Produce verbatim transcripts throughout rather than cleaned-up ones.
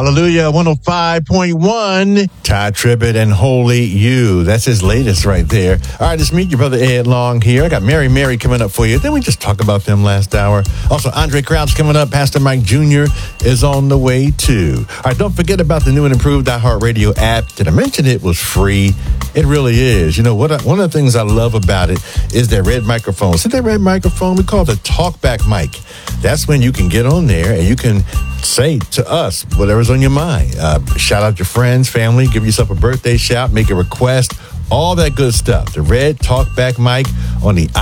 Hallelujah, one oh five point one. Ty Tribbett and Holy You. That's his latest right there. All right, let's meet your brother Ed Long here. I got Mary Mary coming up for you. Then we just talk about them last hour. Also, Andre Crouch coming up. Pastor Mike Junior is on the way too. All right, don't forget about the new and improved iHeartRadio app. Did I mention it was free? It really is. You know, what? I, one of the things I love about it is that red microphone. See that red microphone? We call it the talkback mic. That's when you can get on there and you can say to us whatever's on your mind. Uh, shout out your friends, family, give yourself a birthday shout, make a request, all that good stuff. The red talkback mic on the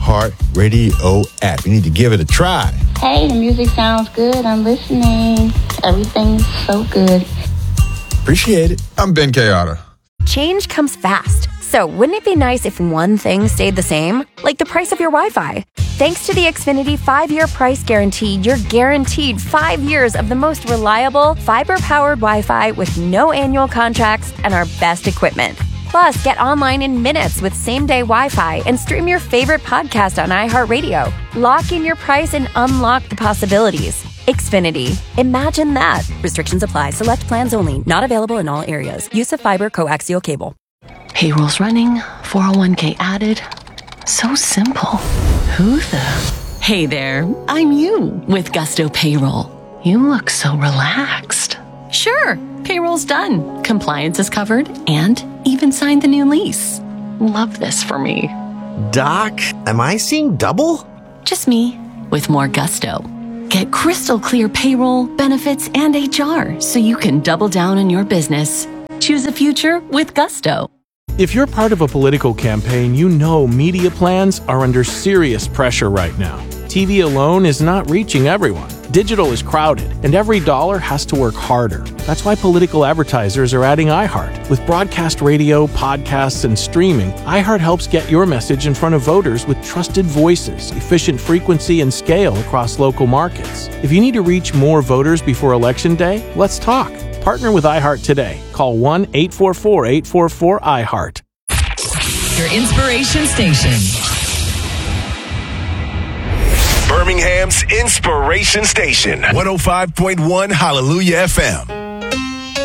iHeartRadio app. You need to give it a try. Hey, the music sounds good. I'm listening. Everything's so good. Appreciate it. I'm Ben Kayada. Change comes fast. So wouldn't it be nice if one thing stayed the same? Like the price of your Wi-Fi. Thanks to the Xfinity five-year price guarantee, you're guaranteed five years of the most reliable, fiber-powered Wi-Fi with no annual contracts and our best equipment. Plus, get online in minutes with same-day Wi-Fi and stream your favorite podcast on iHeartRadio. Lock in your price and unlock the possibilities. Xfinity. Imagine that. Restrictions apply. Select plans only. Not available in all areas. Use of fiber coaxial cable. Payroll's running, four oh one k added. So simple. Who the? Hey there, I'm you with Gusto Payroll. You look so relaxed. Sure, payroll's done. Compliance is covered and even signed the new lease. Love this for me. Doc, am I seeing double? Just me with more gusto. Get crystal clear payroll, benefits, and H R so you can double down on your business. Choose a future with Gusto. If you're part of a political campaign, you know media plans are under serious pressure right now. T V alone is not reaching everyone. Digital is crowded, and every dollar has to work harder. That's why political advertisers are adding iHeart. With broadcast radio, podcasts, and streaming, iHeart helps get your message in front of voters with trusted voices, efficient frequency, and scale across local markets. If you need to reach more voters before Election Day, let's talk. Partner with iHeart today. Call one eight four four, eight four four, iHeart. Your inspiration station. Birmingham's Inspiration Station. one oh five point one Hallelujah F M.